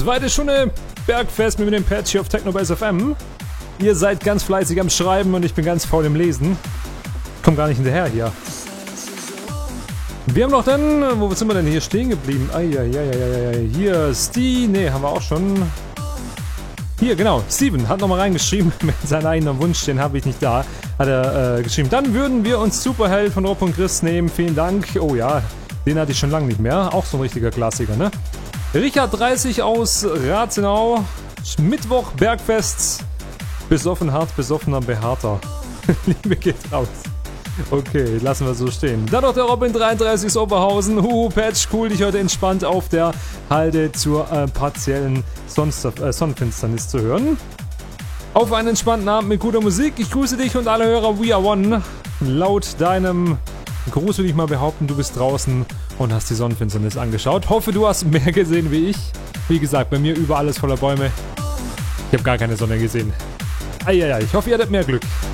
Zweite Stunde Bergfest mit dem Patch hier auf Technobase FM. Ihr seid ganz fleißig am Schreiben und ich bin ganz faul im Lesen. Komm gar nicht hinterher hier. Wir haben noch dann, wo sind wir denn hier stehen geblieben? Hier, Steve, ne, haben wir auch schon. Hier, genau, Steven hat nochmal reingeschrieben mit seinem eigenen Wunsch, den habe ich nicht da, hat er geschrieben. Dann würden wir uns Superheld von Rob und Chris nehmen, vielen Dank. Oh ja, den hatte ich schon lange nicht mehr, auch so ein richtiger Klassiker, ne? Richard 30 aus Rathenau, Mittwoch, Bergfest, besoffen hart, besoffener, behaarter. Liebe geht raus. Okay, lassen wir so stehen. Dann noch der Robin 33 aus Oberhausen. Patch, cool, dich heute entspannt auf der Halde zur partiellen Sonnenfinsternis zu hören. Auf einen entspannten Abend mit guter Musik. Ich grüße dich und alle Hörer We Are One. Laut deinem Gruß will ich mal behaupten, du bist draußen und hast die Sonnenfinsternis angeschaut. Hoffe, du hast mehr gesehen wie ich. Wie gesagt, bei mir überall ist voller Bäume. Ich habe gar keine Sonne gesehen. Eieiei, ich hoffe, ihr hattet mehr Glück.